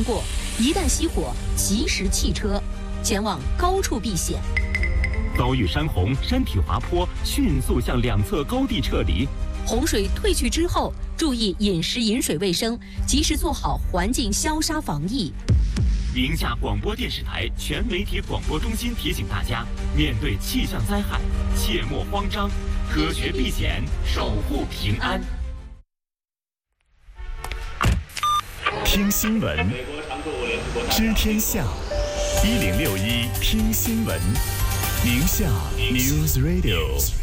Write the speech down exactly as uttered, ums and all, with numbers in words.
过，一旦熄火，及时弃车，前往高处避险。 遭遇山洪、山体滑坡，迅速向两侧高地撤离。 洪水退去之后，注意饮食饮水卫生，及时做好环境消杀防疫。 宁夏广播电视台全媒体广播中心提醒大家，面对气象灾害，切莫慌张，科学避险，守护平安。 听新闻，知天下，一零六一听新闻，宁夏 News Radio。